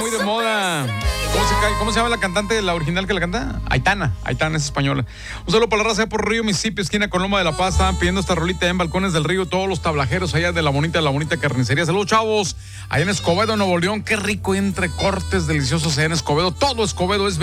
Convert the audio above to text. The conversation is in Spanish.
muy de moda. ¿Cómo se llama la cantante, la original que la canta? Aitana es española. Un saludo para la raza de por Río, Mississippi, esquina con Loma de la Paz. Estaban pidiendo esta rolita en Balcones del Río, todos los tablajeros allá de la bonita carnicería. Saludos, chavos. Allá en Escobedo, Nuevo León. Qué rico entre cortes deliciosos allá en Escobedo. Todo Escobedo es